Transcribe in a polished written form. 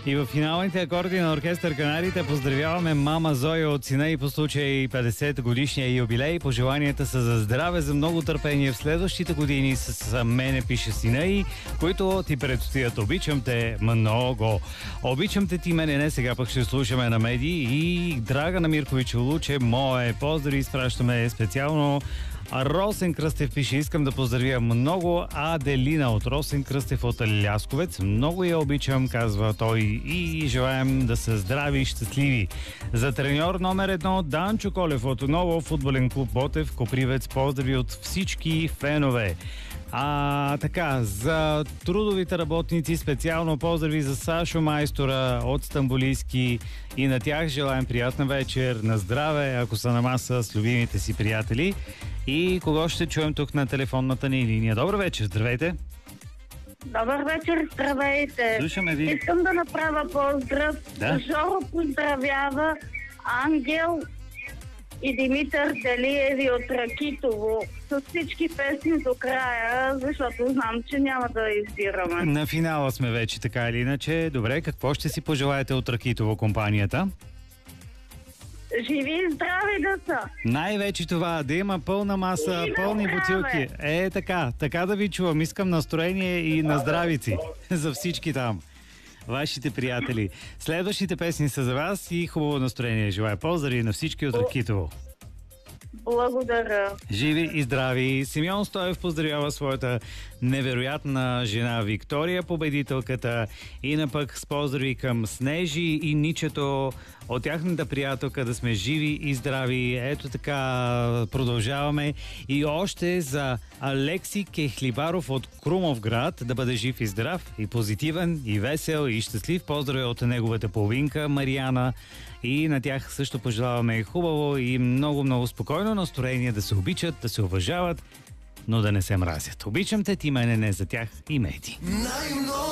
И в финалните акорди на Оркестър Канарите поздравяваме мама Зоя от сина и по случай 50 годишния юбилей. Пожеланията са за здраве, за много търпение в следващите години с мене, пише сина и, които ти предстоят. Обичам те много. Обичам те ти мене, не сега пък ще слушаме на медии. И Драгана Миркович Луче, мое поздрави изпращаме специално. Росен Кръстев пише: искам да поздравя много Аделина от Росен Кръстев от Лясковец. Много я обичам, казва той, и желаем да са здрави и щастливи. За треньор номер 1 Данчо Колев от Ново футболен клуб Ботев, Копривец, поздрави от всички фенове. Така, за трудовите работници специално поздрави за Сашо Майстора от Стамбулийски и на тях желаем приятна вечер, на здраве, ако са на маса с любимите си приятели. И кого ще чуем тук на телефонната ни линия? Добър вечер, здравейте! Добър вечер, здравейте! Слушаме ви. Искам да направя поздрав. Да? Жоро поздравява Ангел и Димитър Делиеви от Ракитово с всички песни до края, защото знам, че няма да избираме. На финала сме вече, така или иначе. Добре, какво ще си пожелаете от Ракитово компанията? Живи и здрави да са! Най-вече това, да има пълна маса, И пълни бутилки. Така да ви чувам. Искам настроение и на здравици за всички там. Вашите приятели. Следващите песни са за вас и хубаво настроение. Желая поздрави на всички от Ракитово. Благодаря. Живи и здрави. Симеон Стоев поздравява своята невероятна жена Виктория, победителката, и напък с поздрави към Снежи и Ничето от тяхната приятелка, да сме живи и здрави. Ето така продължаваме. И още за Алекси Кехлибаров от Крумовград, да бъде жив и здрав, и позитивен, и весел, и щастлив. Поздрави от неговата половинка Мариана. И на тях също пожелаваме хубаво и много спокойно настроение, да се обичат, да се уважават, но да не се мразят. Обичам те, ти мене, не за тях и меди.